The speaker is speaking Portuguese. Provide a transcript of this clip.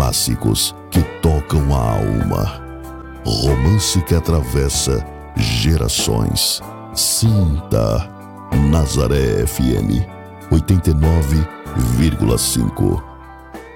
clássicos que tocam a alma. Romance que atravessa gerações. Sinta Nazaré FM 89,5.